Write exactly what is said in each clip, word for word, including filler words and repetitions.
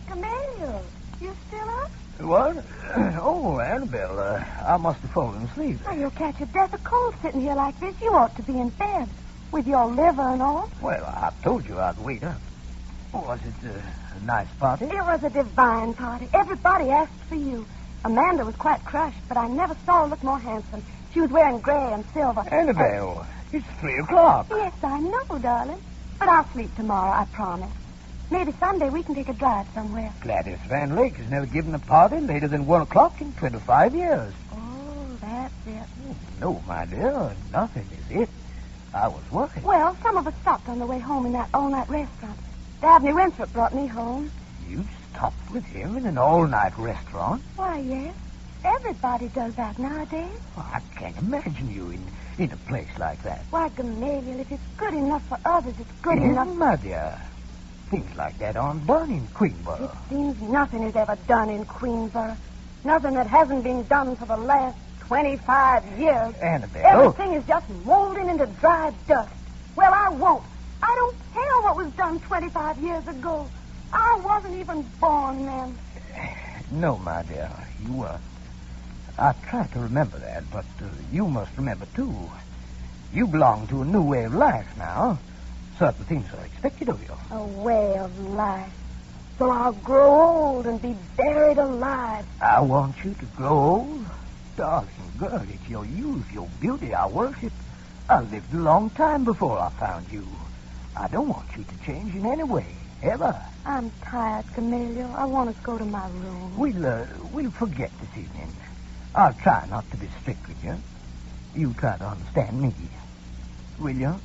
Gamaliel, you still up? What? Oh, Annabelle, uh, I must have fallen asleep. Oh, you'll catch a death of cold sitting here like this. You ought to be in bed with your liver and all. Well, I told you I'd wait up. Was it uh, a nice party? It was a divine party. Everybody asked for you. Amanda was quite crushed, but I never saw her look more handsome. She was wearing gray and silver. Annabelle, it's three o'clock. Yes, I know, darling. But I'll sleep tomorrow, I promise. Maybe Sunday we can take a drive somewhere. Gladys Van Lake has never given a party later than one o'clock in twenty-five years. Oh, that's it. Oh, no, my dear, nothing is it. I was working. Well, some of us stopped on the way home in that all-night restaurant. Dabney Winthrop brought me home. You stopped with him in an all-night restaurant? Why, yes. Everybody does that nowadays. Oh, I can't imagine you in, in a place like that. Why, Gamaliel, if it's good enough for others, it's good Yes, enough... my dear. Things like that aren't done in Queenborough. It seems nothing is ever done in Queenborough. Nothing that hasn't been done for the last twenty-five years. Annabelle. Everything is just molding into dry dust. Well, I won't. I don't care what was done twenty-five years ago. I wasn't even born then. No, my dear. You, uh... I try to remember that, but uh, you must remember, too. You belong to a new way of life now. Certain things are expected of you. A way of life. So I'll grow old and be buried alive. I want you to grow old. Darling girl, it's your youth, your beauty I worship. I lived a long time before I found you. I don't want you to change in any way, ever. I'm tired, Gamaliel. I want to go to my room. We'll, uh, we'll forget this evening. I'll try not to be strict with you. You try to understand me. Will you?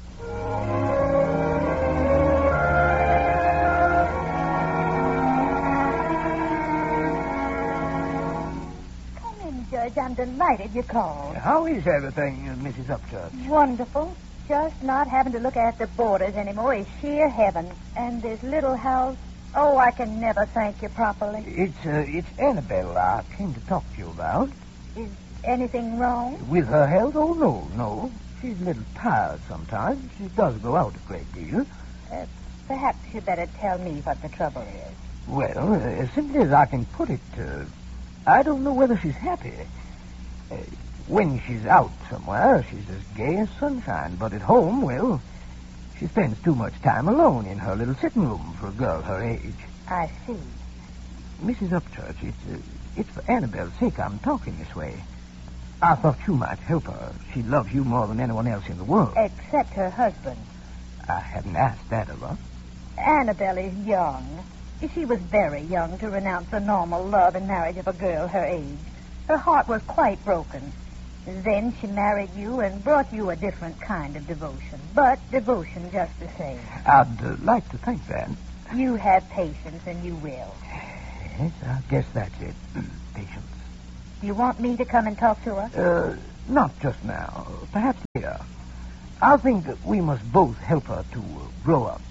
Come in, Judge. I'm delighted you called. How is everything, uh, Missus Upchurch? Wonderful. Just not having to look after boarders anymore is sheer heaven. And this little house, oh, I can never thank you properly. It's, uh, it's Annabelle I came to talk to you about. Is anything wrong? With her health? Oh, no, no. She's a little tired sometimes. She does go out a great deal. Uh, perhaps you'd better tell me what the trouble is. Well, uh, as simply as I can put it, uh, I don't know whether she's happy. Uh, when she's out somewhere, she's as gay as sunshine. But at home, well, she spends too much time alone in her little sitting room for a girl her age. I see. Missus Upchurch, it's, uh, it's for Annabelle's sake I'm talking this way. I thought you might help her. She loves you more than anyone else in the world. Except her husband. I hadn't asked that of her. Annabelle is young. She was very young to renounce the normal love and marriage of a girl her age. Her heart was quite broken. Then she married you and brought you a different kind of devotion. But devotion just the same. I'd uh, like to think that. You have patience, and you will. Yes, I guess that's it. Patience. Do you want me to come and talk to her? Uh, not just now. Perhaps later. I think that we must both help her to uh, grow up.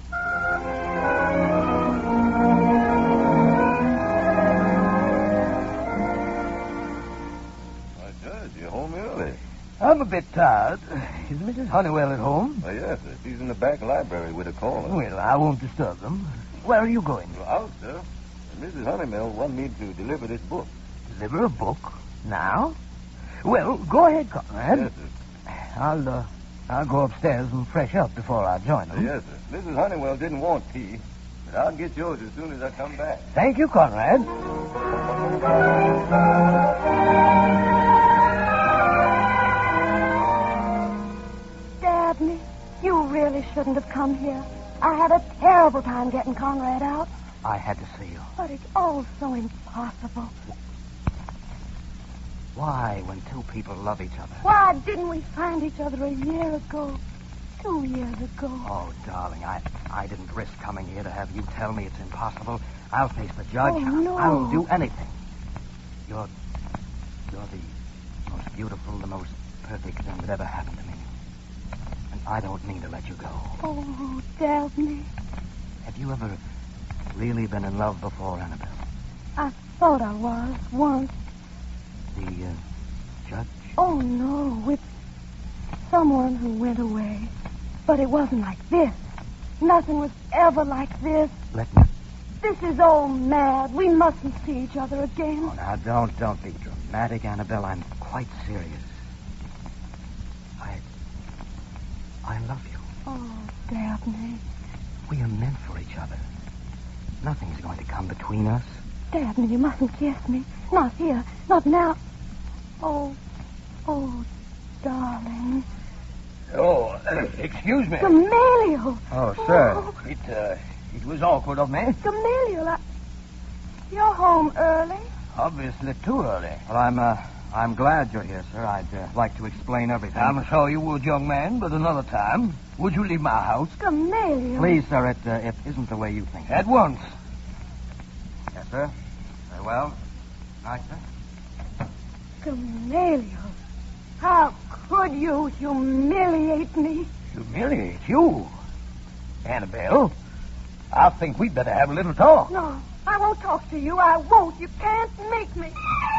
Why, Judge, you're home early. I'm a bit tired. Is Missus Honeywell at home? Oh, yes, sir. She's in the back library with a caller. Well, I won't disturb them. Where are you going? Well, out, sir. And Missus Honeywell wanted me to deliver this book. Deliver a book? Now? Well, go ahead, Conrad. Yes, sir. I'll, uh, I'll go upstairs and fresh up before I join them. Yes, sir. Missus Honeywell didn't want tea, but I'll get yours as soon as I come back. Thank you, Conrad. Dabney, you really shouldn't have come here. I had a terrible time getting Conrad out. I had to see you. But it's all so impossible. Why, when two people love each other? Why didn't we find each other a year ago? Two years ago. Oh, darling, I I didn't risk coming here to have you tell me it's impossible. I'll face the judge. Oh, no. I'll do anything. You're, you're the most beautiful, the most perfect thing that ever happened to me. And I don't mean to let you go. Oh, Dabney. Have you ever really been in love before, Annabelle? I thought I was once. The, uh, judge? Oh, no, with someone who went away. But it wasn't like this. Nothing was ever like this. Let me, This is all mad. We mustn't see each other again. Oh, now, don't, don't be dramatic, Annabelle. I'm quite serious. I... I love you. Oh, Dabney. We are meant for each other. Nothing's going to come between us. Dabney, you mustn't kiss me. Not here. Not now. Oh, oh, darling. Oh, uh, excuse me. Gamaliel. Oh, sir. Oh. It, uh, it was awkward of me. Gamaliel, I... You're home early. Obviously too early. Well, I'm, uh, I'm glad you're here, sir. I'd uh, like to explain everything. I'm sure you would, young man, but another time. Would you leave my house? Gamaliel. Please, sir, it, uh, it isn't the way you think. At once. Yes, sir. Very well. Night, sir. Gamaliel. How could you humiliate me? Humiliate you? Annabelle, I think we'd better have a little talk. No, I won't talk to you. I won't. You can't make me.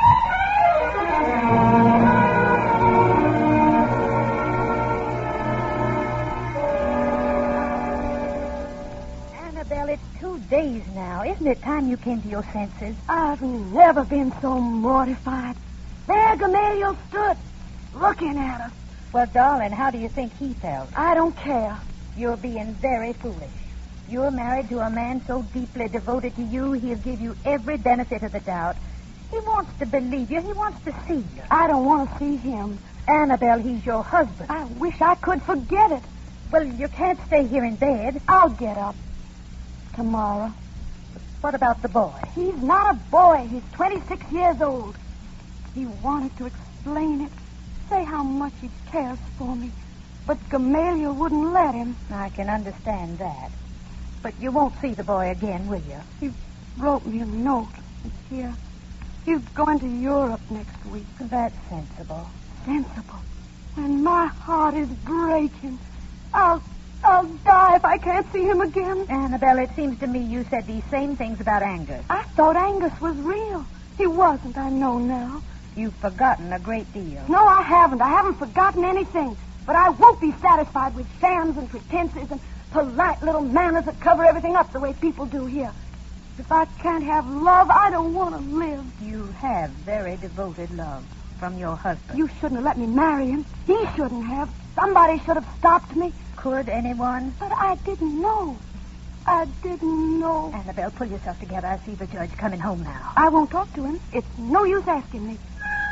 Annabelle, it's two days now. Isn't it time you came to your senses? I've never been so mortified. There Gamaliel stood, looking at us. Well, darling, how do you think he felt? I don't care. You're being very foolish. You're married to a man so deeply devoted to you, he'll give you every benefit of the doubt. He wants to believe you. He wants to see you. I don't want to see him. Annabelle, he's your husband. I wish I could forget it. Well, you can't stay here in bed. I'll get up tomorrow. What about the boy? He's not a boy. He's twenty-six years old. He wanted to explain it, say how much he cares for me. But Gamaliel wouldn't let him. I can understand that. But you won't see the boy again, will you? He wrote me a note. It's here. He's going to Europe next week. That's sensible. Sensible. And my heart is breaking. I'll, I'll die if I can't see him again. Annabelle, it seems to me you said these same things about Angus. I thought Angus was real. He wasn't, I know now. You've forgotten a great deal. No, I haven't. I haven't forgotten anything. But I won't be satisfied with shams and pretenses and polite little manners that cover everything up the way people do here. If I can't have love, I don't want to live. You have very devoted love from your husband. You shouldn't have let me marry him. He shouldn't have. Somebody should have stopped me. Could anyone? But I didn't know. I didn't know. Annabelle, pull yourself together. I see the judge coming home now. I won't talk to him. It's no use asking me.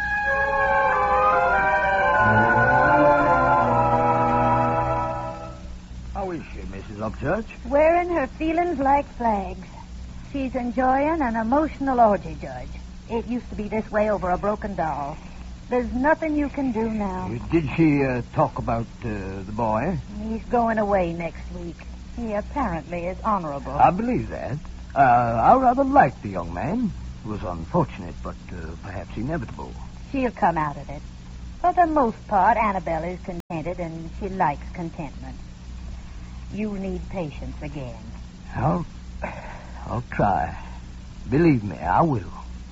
How is she, Missus Upchurch? Wearing her feelings like flags. She's enjoying an emotional orgy, Judge. It used to be this way over a broken doll. There's nothing you can do now. Did she uh, talk about uh, the boy? He's going away next week. He apparently is honorable. I believe that. Uh, I rather liked the young man. It was unfortunate, but uh, perhaps inevitable. She'll come out of it. For the most part, Annabelle is contented, and she likes contentment. You need patience again. I'll, I'll try. Believe me, I will.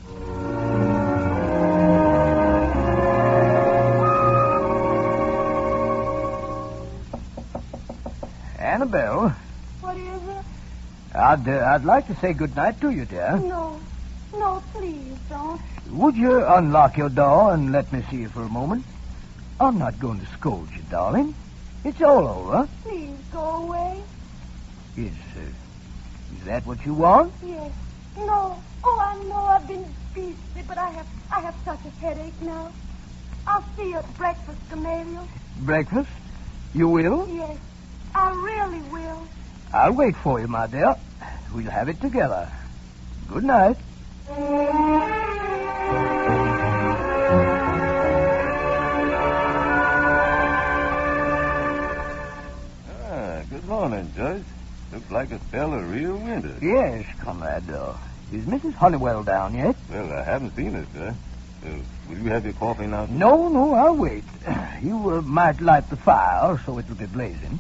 Annabelle. What is it? I'd, uh, I'd like to say good night to you, dear. No. No, please don't. Would you unlock your door and let me see you for a moment? I'm not going to scold you, darling. It's all over. Please go away. Is, uh, is that what you want? Yes. No. Oh, I know I've been beastly, but I have I have such a headache now. I'll see you at breakfast, Gamaliel. Breakfast? You will? Yes. I really will. I'll wait for you, my dear. We'll have it together. Good night. Ah, good morning, Judge. Looks like a spell of real winter. Yes, comrade. Uh, is Missus Honeywell down yet? Well, I haven't seen her, sir. Uh, will you have your coffee now? No, no, I'll wait. You uh, might light the fire so it'll be blazing.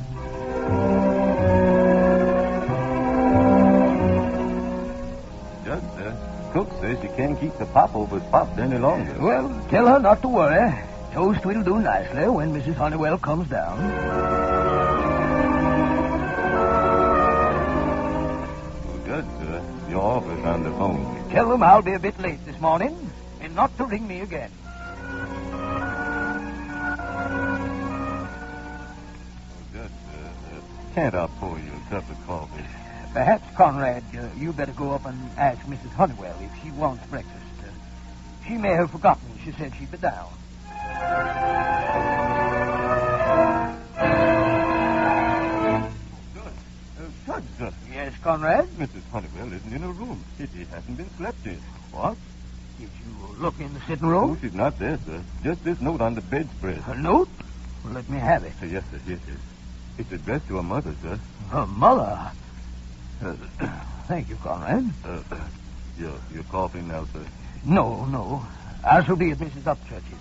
Judge, uh, cook says she can't keep the popovers popped any longer. Well, tell her not to worry. Toast will do nicely when Missus Honeywell comes down. Well, Judge, uh, the your office on the phone. Tell them I'll be a bit late this morning and not to ring me again. Just, uh, uh, can't I pour you a cup of coffee? Perhaps, Conrad, uh, you better go up and ask Missus Honeywell if she wants breakfast. Uh, she may have forgotten. She said she'd be down. Judge, sir. Yes, Conrad? Missus Honeywell isn't in her room. It, it hasn't been slept in. What? Did you look in the sitting Oh, room? she's not there, sir. Just this note on the bedspread. A note? Well, let me have it. Uh, yes, sir. Yes, sir. It's addressed to her mother, sir. Her mother? Uh, thank you, Conrad. Uh, uh, you're, you're coughing now, sir. No, no. I shall be at Missus Upchurch's.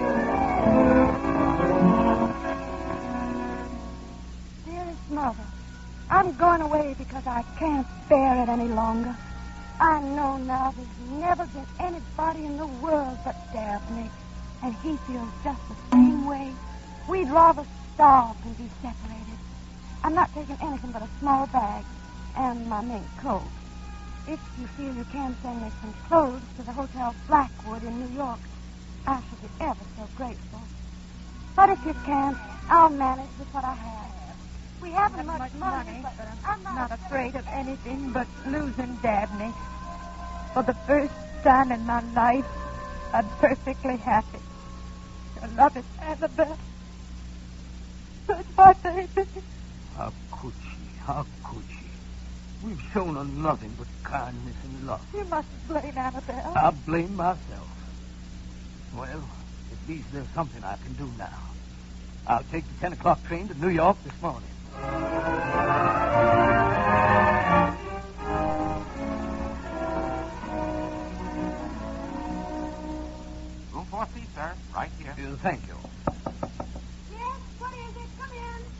Dearest Mother, I'm going away because I can't bear it any longer. I know now there's never been anybody in the world but Dabney, and he feels just the same way. We'd rather starve than be separated. I'm not taking anything but a small bag and my mink coat. If you feel you can send me some clothes to the Hotel Blackwood in New York, I shall be ever so grateful. But if you can't, I'll manage with what I have. We haven't much, much money, money, but but I'm not, not afraid of anything but losing Dabney. For the first time in my life, I'm perfectly happy. I love it, Annabelle. That's my baby. How could she? How could she? We've shown her nothing but kindness and love. You mustn't blame Annabelle. I blame myself. Well, at least there's something I can do now. I'll take the ten o'clock train to New York this morning. Room four C, sir. Right here. Uh, thank you. Yes, what is it? Come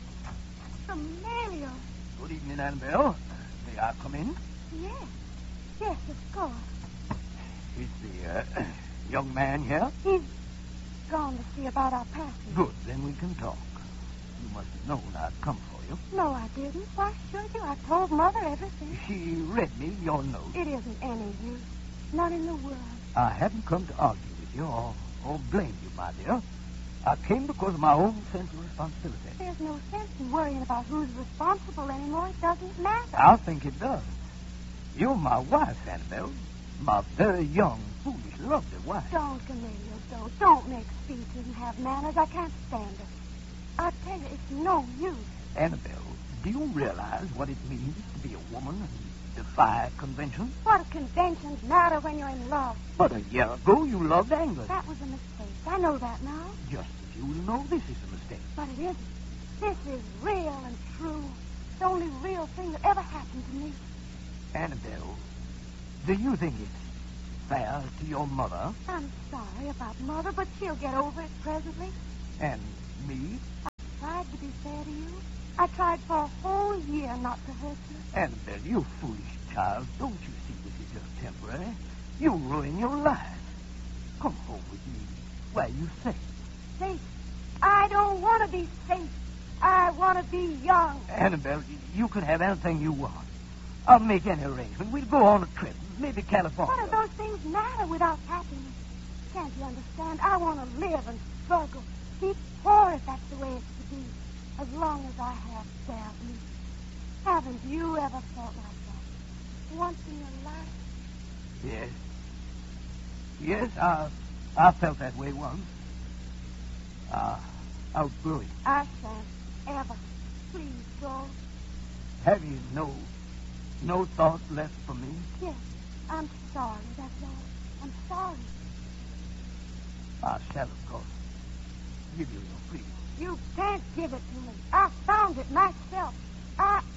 in. Amelia. Good evening, Annabelle. May I come in? Yes. Yes, of course. Is the uh, young man here? He's gone to see about our passage. Good, then we can talk. You must have known I'd come for you. No, I didn't. Why should you? I told Mother everything. She read me your note. It isn't any use. None in the world. I haven't come to argue with you or, or blame you, my dear. I came because of my own sense of responsibility. There's no sense in worrying about who's responsible anymore. It doesn't matter. I think it does. You're my wife, Annabelle. My very young, foolish, lovely wife. Don't, Camellia, don't. Don't make speeches and have manners. I can't stand it. I tell you, it's no use. Annabelle, do you realize what it means to be a woman and defy convention? What do conventions matter when you're in love? But a year ago, you loved Angus. That was a mistake. I know that now. Just as you know this is a mistake. But it isn't. This is real and true. It's the only real thing that ever happened to me. Annabelle, do you think it's fair to your mother I'm sorry about Mother, but she'll get over it presently. and me? I tried to be fair to you. I tried for a whole year not to hurt you. Annabelle, you foolish child, don't you see this is just temporary? You'll ruin your life. Come home with me while you safe. Safe. I don't want to be safe. I want to be young. Annabelle, you can have anything you want. I'll make any arrangement. We'll go on a trip, maybe California. What do those things matter without happiness? Can't you understand? I want to live and struggle. Be poor if that's the way it's to be. As long as I have Dabney. Haven't you ever felt like that? Once in your life? Yes. Yes, I, I felt that way once. I outgrew it. I shan't ever. Please go. Have you no, no thought left for me? Yes, I'm sorry, that's all. I'm sorry. I shall, of course, give you your freedom. You can't give it to me. I found it myself. I